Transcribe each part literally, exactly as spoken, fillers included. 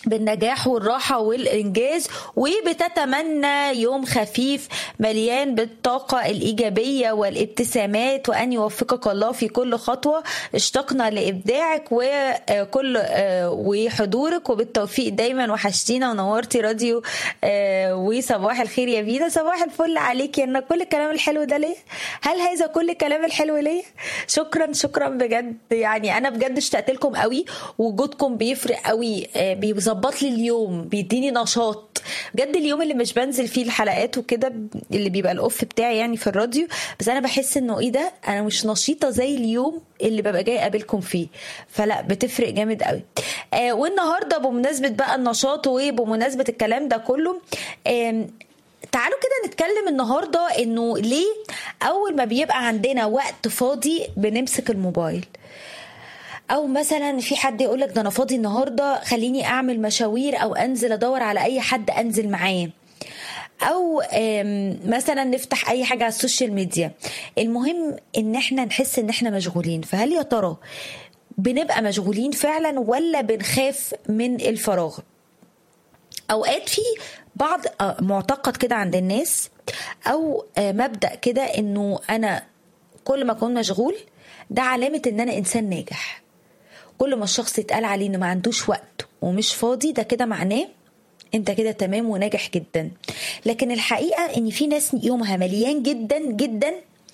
بالنجاح والراحة والإنجاز، وبتتمنى يوم خفيف مليان بالطاقة الإيجابية والابتسامات، وأن يوفقك الله في كل خطوة. اشتقنا لإبداعك وكل وحضورك، وبالتوفيق دايما. وحشتينا ونورتي راديو. وصباح الخير يا بينا. صباح الفل عليك يا كل الكلام الحلو ده ليه؟ هل هذا كل الكلام الحلو ليه؟ شكرا شكرا بجد. يعني أنا بجد اشتقت لكم قوي، وجودكم بيفرق قوي، بيظبط لي اليوم، بيديني نشاط بجد. اليوم اللي مش بنزل فيه الحلقات وكده، اللي بيبقى الاوف بتاعي يعني في الراديو، بس انا بحس انه ايه ده، انا مش نشيطه زي اليوم اللي ببقى جاي اقابلكم فيه. فلا بتفرق جامد قوي. آه والنهارده بمناسبه بقى النشاط وبمناسبه الكلام ده كله، آه تعالوا كده نتكلم النهارده انه ليه اول ما بيبقى عندنا وقت فاضي بنمسك الموبايل. او مثلا في حد يقولك ده انا فاضي النهارده، خليني اعمل مشاوير او انزل ادور على اي حد انزل معاه، او مثلا نفتح اي حاجه على السوشيال ميديا. المهم ان احنا نحس ان احنا مشغولين. فهل يا ترى بنبقى مشغولين فعلا ولا بنخاف من الفراغ؟ اوقات في بعض معتقد كده عند الناس، او مبدأ كده انه انا كل ما اكون مشغول ده علامه ان انا انسان ناجح. كل ما الشخص يتقال عليه انه ما عندوش وقت ومش فاضي، ده كده معناه انت كده تمام وناجح جدا. لكن الحقيقة ان في ناس يومها مليان جدا جدا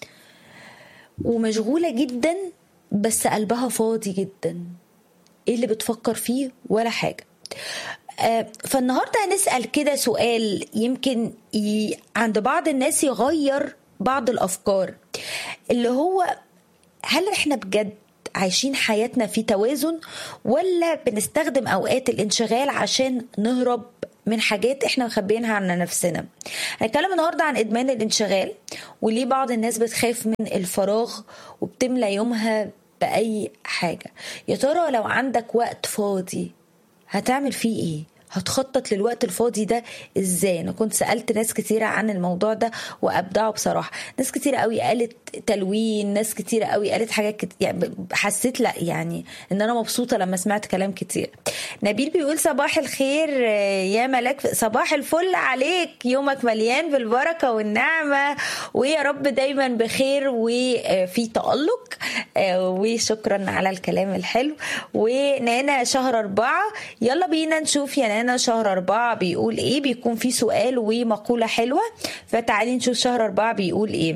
ومشغولة جدا، بس قلبها فاضي جدا. ايه اللي بتفكر فيه؟ ولا حاجة. آه فالنهاردة هنسأل كده سؤال يمكن ي... عند بعض الناس يغير بعض الافكار، اللي هو هل احنا بجد عايشين حياتنا في توازن، ولا بنستخدم اوقات الانشغال عشان نهرب من حاجات احنا مخبينها عن نفسنا؟ هنتكلم النهارده عن ادمان الانشغال، وليه بعض الناس بتخاف من الفراغ وبتملى يومها باي حاجه. يا ترى لو عندك وقت فاضي هتعمل فيه ايه؟ هتخطط للوقت الفاضي ده ازاي؟ انا كنت سألت ناس كتيرة عن الموضوع ده وابدعوا بصراحة. ناس كتيرة قوي قالت تلوين، ناس كتيرة قوي قالت حاجات كتير. يعني حسيت لا يعني ان انا مبسوطة لما سمعت كلام كتير. نبيل بيقول صباح الخير يا ملاك. صباح الفل عليك، يومك مليان بالبركة والنعمة، ويا رب دايما بخير وفي تألق. وشكرا على الكلام الحلو. ونانا شهر أربعة، يلا بينا نشوف يا نانا شهر أربعة بيقول ايه. بيكون في سؤال ومقولة حلوة، فتعالي نشوف شهر أربعة بيقول ايه.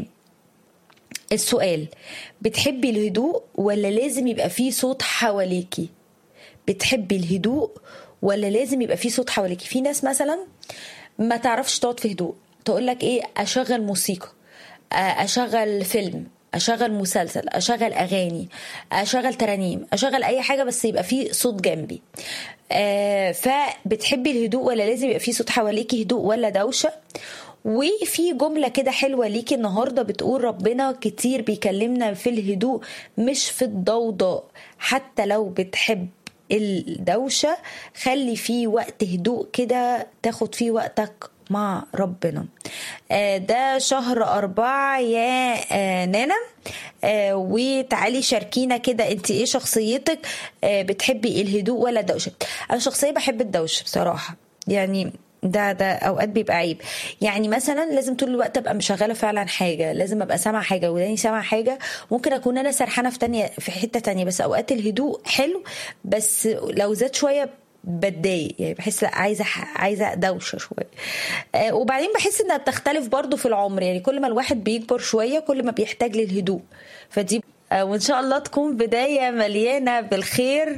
السؤال: بتحبي الهدوء ولا لازم يبقى فيه صوت حواليكي؟ بتحبي الهدوء ولا لازم يبقى فيه صوت حواليكي؟ في ناس مثلا ما تعرفش تقعد في هدوء، تقولك ايه، اشغل موسيقى، اشغل فيلم، اشغل مسلسل، اشغل اغاني، اشغل ترانيم، اشغل اي حاجه بس يبقى فيه صوت جنبي. آه فبتحبي الهدوء ولا لازم يبقى فيه صوت حواليكي؟ هدوء ولا دوشه؟ وفي جمله كده حلوه ليكي النهارده بتقول ربنا كتير بيكلمنا في الهدوء مش في الضوضاء. حتى لو بتحب الدوشه خلي فيه وقت هدوء كده تاخد فيه وقتك مع ربنا. آه ده شهر أربعة يا آه نانا. آه وتعالي شاركينا كده انت ايه شخصيتك، آه بتحبي الهدوء ولا الدوشة؟ انا شخصية بحب الدوشة بصراحة، يعني ده ده اوقات بيبقى عيب. يعني مثلا لازم طول الوقت ابقى مشغله فعلا حاجه، لازم ابقى سامعه حاجه وداني سامعه حاجه. ممكن اكون انا سرحانه في تانية في حته تانية، بس اوقات الهدوء حلو، بس لو زاد شويه بتضايق، يعني بحس لا عايزه عايزه دوشه شويه. آه وبعدين بحس انها بتختلف برضو في العمر، يعني كل ما الواحد بيكبر شويه كل ما بيحتاج للهدوء. فدي آه وان شاء الله تكون بدايه مليانه بالخير.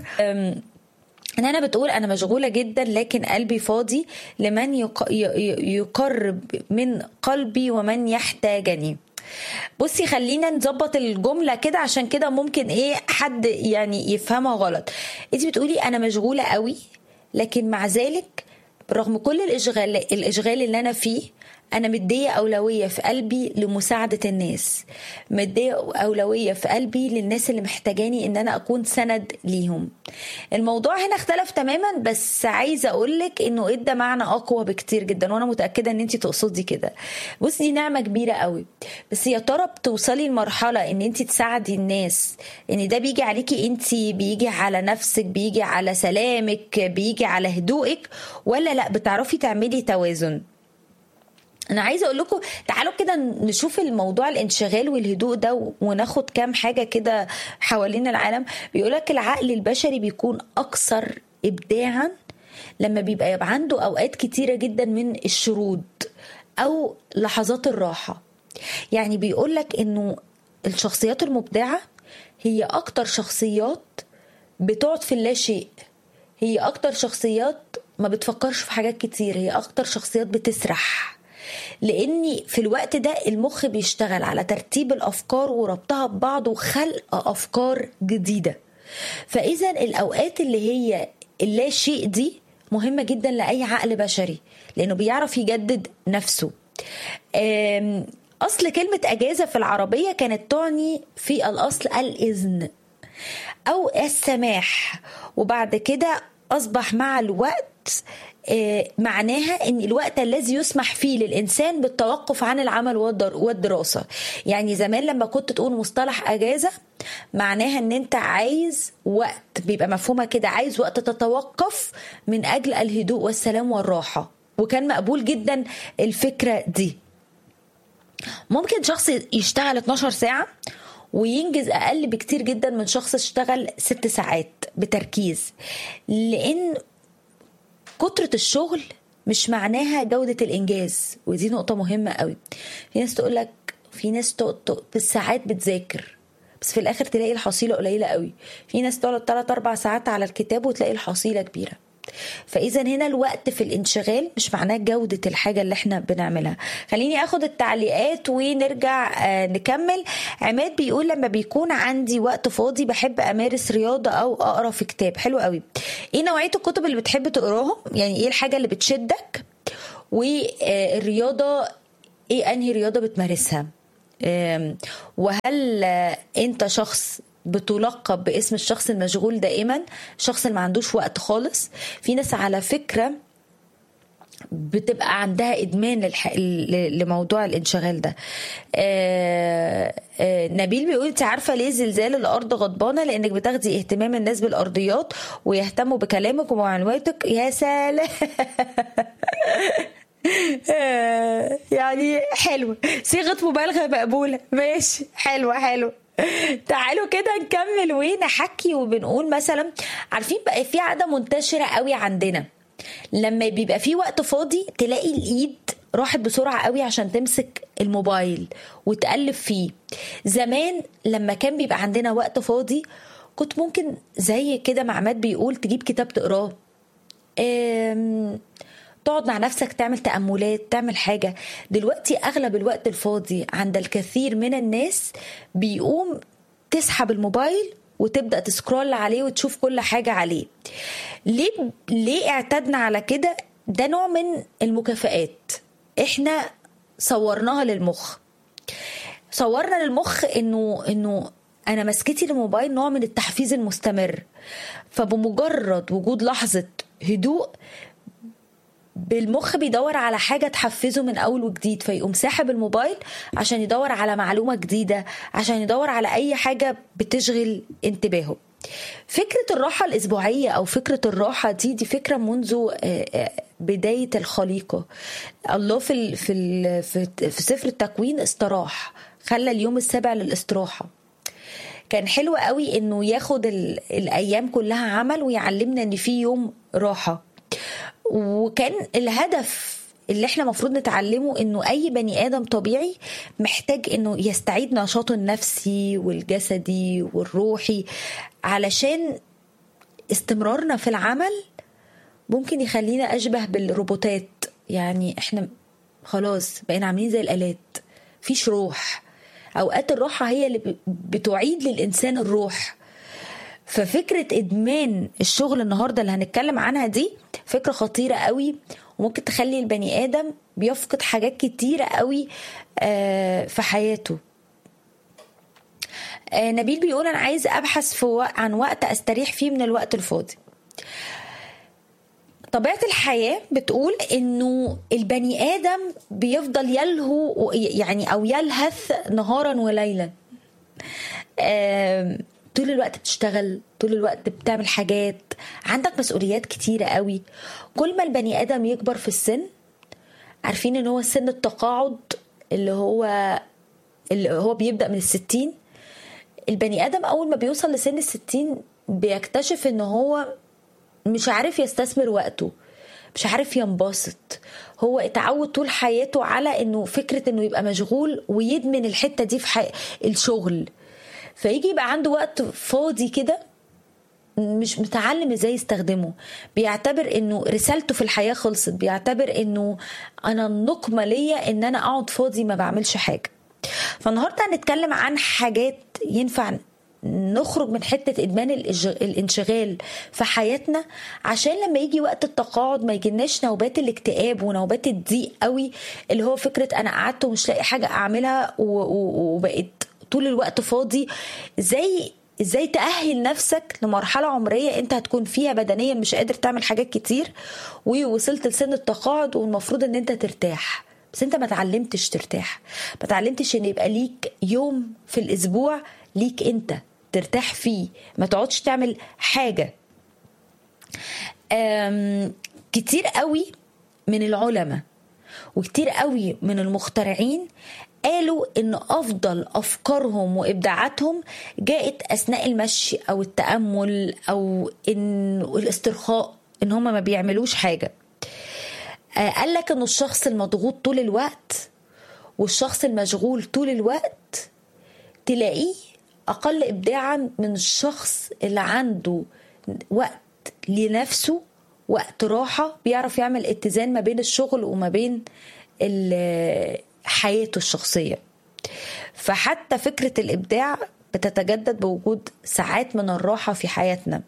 أنا بتقول أنا مشغولة جدا لكن قلبي فاضي لمن يقرب من قلبي ومن يحتاجني. بصي خلينا نظبط الجملة كده، عشان كده ممكن ايه حد يعني يفهمها غلط. انت بتقولي أنا مشغولة قوي، لكن مع ذلك رغم كل الإشغال, الإشغال اللي أنا فيه أنا مدية أولوية في قلبي لمساعدة الناس، مدية أولوية في قلبي للناس اللي محتاجاني إن أنا أكون سند ليهم. الموضوع هنا اختلف تماما، بس عايزة أقولك إنه إدى معنى أقوى بكتير جدا، وأنا متأكدة إن أنتي تقصدي كده. بص، دي نعمة كبيرة قوي، بس يا ترى بتوصلي لمرحلة إن أنتي تساعدي الناس إن ده بيجي عليكي أنتي، بيجي على نفسك، بيجي على سلامك، بيجي على هدوءك، ولا لأ بتعرفي تعملي توازن؟ انا عايزه اقول لكم تعالوا كده نشوف الموضوع الانشغال والهدوء ده، وناخد كام حاجه كده حوالين العالم. بيقولك العقل البشري بيكون اكثر ابداعا لما بيبقى يبقى عنده اوقات كتيره جدا من الشرود او لحظات الراحه. يعني بيقولك انه الشخصيات المبدعه هي اكتر شخصيات بتقعد في اللا شيء، هي اكتر شخصيات ما بتفكرش في حاجات كتير، هي اكتر شخصيات بتسرح، لاني في الوقت ده المخ بيشتغل على ترتيب الافكار وربطها ببعض وخلق افكار جديده. فاذا الاوقات اللي هي اللا شيء دي مهمه جدا لاي عقل بشري، لانه بيعرف يجدد نفسه. اصل كلمه اجازه في العربيه كانت تعني في الاصل الاذن او السماح، وبعد كده اصبح مع الوقت معناها ان الوقت الذي يسمح فيه للانسان بالتوقف عن العمل والدراسه. يعني زمان لما كنت تقول مصطلح اجازه معناها ان انت عايز وقت، بيبقى مفهومه كده، عايز وقت تتوقف من اجل الهدوء والسلام والراحه، وكان مقبول جدا الفكره دي. ممكن شخص يشتغل اتناشر ساعه وينجز اقل بكتير جدا من شخص اشتغل ست ساعات بتركيز، لان كترة الشغل مش معناها جودة الإنجاز، ودي نقطة مهمة قوي. في ناس تقولك، في ناس بالساعات بتذاكر بس في الآخر تلاقي الحصيلة قليلة قوي، في ناس تقعد ثلاث أربع ساعات على الكتاب وتلاقي الحصيلة كبيرة. فإذا هنا الوقت في الانشغال مش معناه جودة الحاجة اللي احنا بنعملها. خليني أخد التعليقات ونرجع آه نكمل. عماد بيقول لما بيكون عندي وقت فاضي بحب أمارس رياضة أو أقرأ في كتاب. حلو قوي. إيه نوعية الكتب اللي بتحب تقراهم؟ يعني إيه الحاجة اللي بتشدك؟ والرياضة إيه أنهي رياضة بتمارسها؟ وهل أنت شخص بتلقب باسم الشخص المشغول دائما، الشخص اللي ما عندوش وقت خالص؟ في ناس على فكرة بتبقى عندها إدمان للح... لموضوع الانشغال ده. آآ آآ نبيل بيقول انت عارفة ليه زلزال الأرض غضبانة؟ لأنك بتاخدي اهتمام الناس بالأرضيات ويهتموا بكلامك ومعلوماتك. يا سلام. يعني حلوة، صيغة مبالغة مقبولة، ماشي، حلوة حلوة. تعالوا كده نكمل ونحكي وبنقول مثلا، عارفين بقى في عادة منتشرة قوي عندنا، لما بيبقى في وقت فاضي تلاقي الإيد راحت بسرعة قوي عشان تمسك الموبايل وتقلب فيه. زمان لما كان بيبقى عندنا وقت فاضي كنت ممكن زي كده مع عماد بيقول تجيب كتاب تقراه، تقعد مع نفسك تعمل تأملات، تعمل حاجة. دلوقتي أغلب الوقت الفاضي عند الكثير من الناس بيقوم تسحب الموبايل وتبدأ تسكرول عليه وتشوف كل حاجة عليه. ليه ليه اعتدنا على كده؟ ده نوع من المكافآت احنا صورناها للمخ. صورنا للمخ انه انه انا مسكتي للموبايل نوع من التحفيز المستمر، فبمجرد وجود لحظة هدوء بالمخ بيدور على حاجة تحفزه من أول وجديد، فيقوم ساحب الموبايل عشان يدور على معلومة جديدة، عشان يدور على أي حاجة بتشغل انتباهه. فكرة الراحة الأسبوعية أو فكرة الراحة دي دي فكرة منذ بداية الخليقة. الله في في في سفر التكوين استراح، خلى اليوم السابع للاستراحة. كان حلو قوي إنه ياخد الأيام كلها عمل ويعلمنا إن في يوم راحة. وكان الهدف اللي احنا مفروض نتعلمه انه اي بني ادم طبيعي محتاج انه يستعيد نشاطه النفسي والجسدي والروحي، علشان استمرارنا في العمل ممكن يخلينا اشبه بالروبوتات. يعني احنا خلاص بقينا عاملين زي الالات، فيش روح. اوقات الراحة هي اللي بتعيد للانسان الروح. ففكرة إدمان الشغل النهاردة اللي هنتكلم عنها دي فكرة خطيرة قوي، وممكن تخلي البني آدم بيفقد حاجات كتيرة قوي في حياته. نبيل بيقول أنا عايز أبحث في عن وقت أستريح فيه من الوقت الفاضي. طبيعة الحياة بتقول إنه البني آدم بيفضل يلهو يعني أو يلهث نهارا وليلا، طول الوقت بتشتغل، طول الوقت بتعمل حاجات، عندك مسؤوليات كتيرة قوي. كل ما البني آدم يكبر في السن، عارفين إن هو سن التقاعد اللي هو اللي هو بيبدأ من الستين. البني آدم أول ما بيوصل لسن الستين بيكتشف إن هو مش عارف يستثمر وقته، مش عارف ينبسط. هو اتعود طول حياته على إنه فكرة إنه يبقى مشغول ويدمن الحتة دي في حي... الشغل، فيجي يبقى عنده وقت فاضي كده مش متعلم ازاي يستخدمه. بيعتبر انه رسالته في الحياة خلصت، بيعتبر انه انا النقمة ليا ان انا اقعد فاضي ما بعملش حاجة. فالنهاردة هنتكلم عن حاجات ينفع نخرج من حتة ادمان الانشغال في حياتنا، عشان لما يجي وقت التقاعد ما يجيناش نوبات الاكتئاب ونوبات الضيق قوي، اللي هو فكرة انا قعدت ومش لاقي حاجة اعملها وبقيت طول الوقت فاضي. ازاي ازاي تأهل نفسك لمرحلة عمرية انت هتكون فيها بدنيا مش قادر تعمل حاجات كتير، ووصلت لسن التقاعد والمفروض ان انت ترتاح، بس انت ما تعلمتش ترتاح، ما تعلمتش ان يبقى ليك يوم في الاسبوع ليك انت ترتاح فيه، ما تقعدش تعمل حاجة. كتير قوي من العلماء وكتير قوي من المخترعين قالوا ان افضل افكارهم وابداعاتهم جاءت اثناء المشي او التامل او ان الاسترخاء، ان هم ما بيعملوش حاجه. قال لك ان الشخص المضغوط طول الوقت والشخص المشغول طول الوقت تلاقيه اقل ابداعا من الشخص اللي عنده وقت لنفسه، وقت راحه، بيعرف يعمل اتزان ما بين الشغل وما بين حياته الشخصية. فحتى فكرة الإبداع بتتجدد بوجود ساعات من الراحة في حياتنا.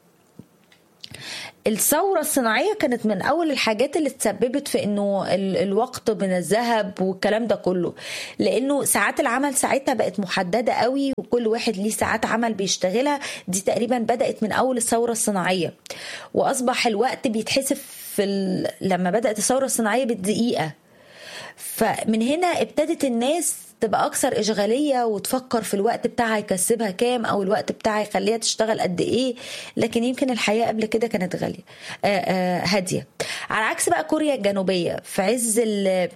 الثورة الصناعية كانت من أول الحاجات اللي تسببت في أنه الوقت من الذهب والكلام ده كله، لأنه ساعات العمل ساعتها بقت محددة قوي وكل واحد ليه ساعات عمل بيشتغلها. دي تقريبا بدأت من أول الثورة الصناعية، وأصبح الوقت بيتحسب في ال... لما بدأت الثورة الصناعية بالدقيقة. فمن هنا ابتدت الناس تبقى أكثر إشغالية وتفكر في الوقت بتاعها يكسبها كام أو الوقت بتاعها يخليها تشتغل قد إيه، لكن يمكن الحياة قبل كده كانت غالية هادية. على عكس بقى كوريا الجنوبية في عز ال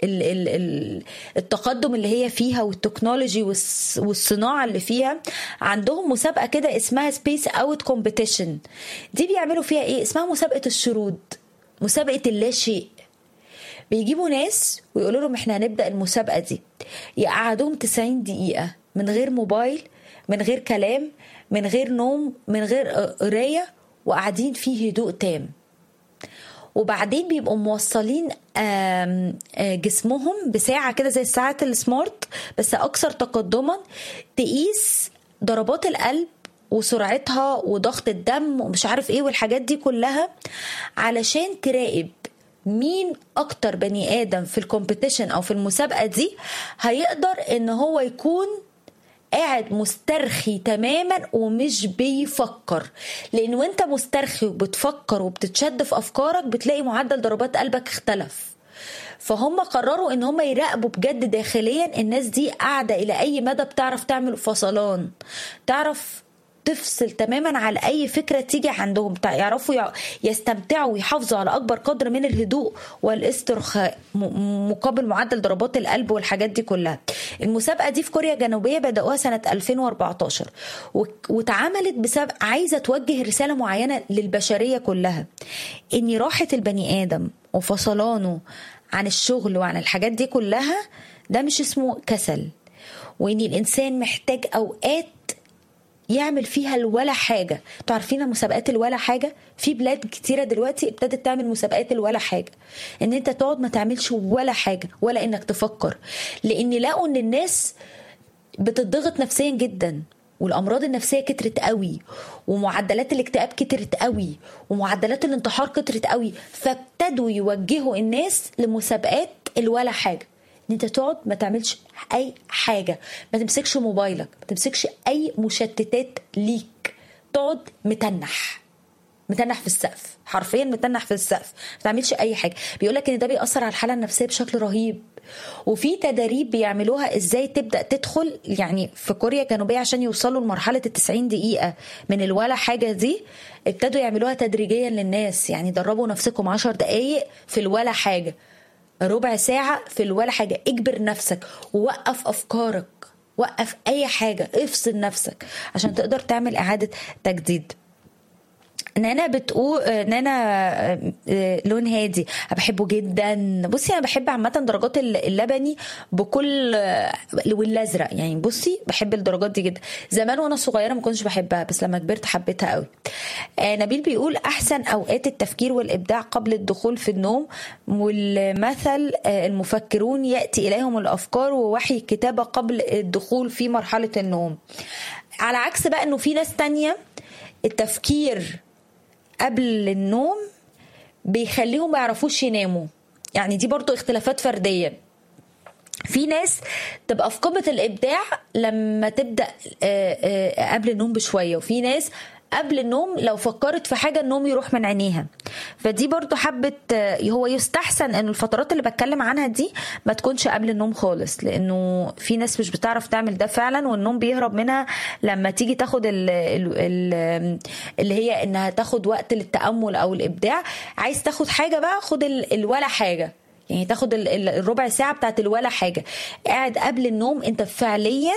التقدم اللي هي فيها والتكنولوجي والصناعة اللي فيها، عندهم مسابقة كده اسمها سبيس اوت كومبيتيشن. دي بيعملوا فيها ايه؟ اسمها مسابقة الشرود، مسابقة اللا شيء. بيجيبوا ناس ويقولوا لهم احنا هنبدأ المسابقة دي، يقعدوهم تسعين دقيقة من غير موبايل، من غير كلام، من غير نوم، من غير قراية، وقاعدين فيه هدوء تام. وبعدين بيبقوا موصلين جسمهم بساعة كده زي الساعات السمارت بس أكثر تقدما، تقيس ضربات القلب وسرعتها وضغط الدم ومش عارف ايه والحاجات دي كلها، علشان تراقب مين اكتر بني ادم في الكومبيتيشن او في المسابقة دي هيقدر ان هو يكون قاعد مسترخي تماما ومش بيفكر. لان وانت مسترخي وبتفكر وبتتشد في افكارك بتلاقي معدل ضربات قلبك اختلف. فهم قرروا ان هم يراقبوا بجد داخليا الناس دي قاعدة الى اي مدى بتعرف تعمل فصلان، تعرف تفصل تماما على اي فكرة تيجي عندهم، يعرفوا يستمتعوا ويحافظوا على اكبر قدر من الهدوء والاسترخاء مقابل معدل ضربات القلب والحاجات دي كلها. المسابقة دي في كوريا الجنوبية بدأوها سنة ألفين وأربعتاشر واتعملت بسبب عايزة توجه رسالة معينة للبشرية كلها، ان راحة البني آدم وفصلانه عن الشغل وعن الحاجات دي كلها ده مش اسمه كسل، وان الانسان محتاج اوقات يعمل فيها الولا حاجة. تعرفين مسابقات الولا حاجة في بلاد كتيرة دلوقتي ابتدت تعمل مسابقات الولا حاجة، ان انت تقعد ما تعملش ولا حاجة ولا انك تفكر، لان لقوا ان الناس بتضغط نفسيا جدا والامراض النفسيه كترت قوي، ومعدلات الاكتئاب كترت قوي، ومعدلات الانتحار كترت قوي، فابتدوا يوجهوا الناس لمسابقات الولا حاجه، ان انت تقعد ما تعملش اي حاجه، ما تمسكش موبايلك، ما تمسكش اي مشتتات ليك، تقعد متنح متنح في السقف، حرفيا متنح في السقف، ما تعملش اي حاجه. بيقولك ان ده بيأثر على الحاله النفسيه بشكل رهيب. وفي تدريب بيعملوها ازاي تبدأ تدخل، يعني في كوريا الجنوبية عشان يوصلوا لمرحلة التسعين دقيقة من الولا حاجة دي، ابتدوا يعملوها تدريجيا للناس. يعني دربوا نفسكم عشر دقايق في الولا حاجة، ربع ساعة في الولا حاجة، اجبر نفسك ووقف أفكارك، وقف أي حاجة، افصل نفسك عشان تقدر تعمل إعادة تجديد. نانا بتقول، نانا لون هادي بحبه جدا. بصي انا بحب عامه درجات اللبني بكل، والازرق يعني. بصي بحب الدرجات دي جدا. زمان وانا صغيره ما كنتش بحبها، بس لما كبرت حبيتها قوي. نبيل بيقول احسن اوقات التفكير والابداع قبل الدخول في النوم، والمثل المفكرون ياتي اليهم الافكار ووحي الكتابه قبل الدخول في مرحله النوم. على عكس بقى انه في ناس تانية التفكير قبل النوم بيخليهم ما يعرفوش يناموا. يعني دي برضو اختلافات فردية. في ناس تبقى في قمة الإبداع لما تبدأ قبل النوم بشوية، وفي ناس قبل النوم لو فكرت في حاجة النوم يروح من عينيها. فدي برضو حبت، هو يستحسن ان الفترات اللي بتكلم عنها دي ما تكونش قبل النوم خالص، لانه في ناس مش بتعرف تعمل ده فعلا، والنوم بيهرب منها لما تيجي تاخد ال ال اللي هي انها تاخد وقت للتأمل او الإبداع. عايز تاخد حاجة بقى، خد الولا حاجة، يعني تاخد الربع ساعة بتاعت الولا حاجة. قاعد قبل النوم انت فعليا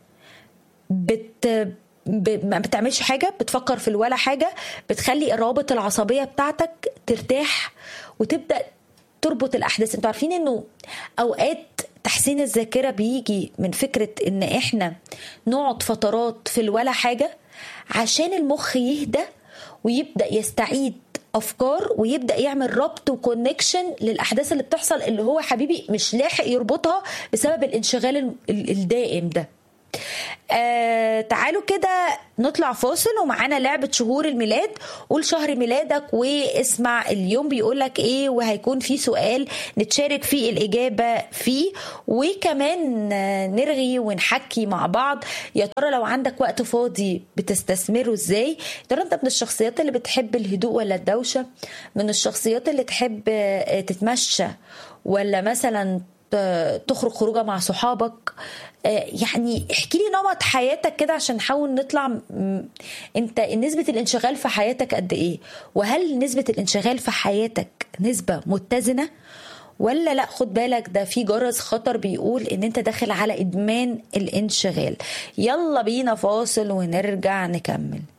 بت ما بتعملش حاجة، بتفكر في الولا حاجة، بتخلي الروابط العصبية بتاعتك ترتاح وتبدأ تربط الأحداث. انتوا عارفين انه أوقات تحسين الذاكرة بيجي من فكرة ان احنا نقعد فترات في الولا حاجة عشان المخ يهدى ويبدأ يستعيد أفكار ويبدأ يعمل ربط وكونكشن للأحداث اللي بتحصل، اللي هو حبيبي مش لاحق يربطها بسبب الانشغال الدائم ده. آه تعالوا كده نطلع فاصل، ومعانا لعبة شهور الميلاد. قول شهر ميلادك واسمع اليوم بيقولك ايه، وهيكون في سؤال نتشارك فيه الإجابة فيه، وكمان نرغي ونحكي مع بعض. يا ترى لو عندك وقت فاضي بتستثمره ازاي؟ يا ترى انت من الشخصيات اللي بتحب الهدوء ولا الدوشة؟ من الشخصيات اللي تحب تتمشى ولا مثلا تخرج خروجه مع صحابك؟ يعني احكي لي نمط حياتك كده عشان نحاول نطلع. انت نسبة الانشغال في حياتك قد ايه؟ وهل نسبة الانشغال في حياتك نسبة متزنة ولا لا؟ خد بالك ده في جرس خطر بيقول ان انت داخل على ادمان الانشغال. يلا بينا فاصل ونرجع نكمل.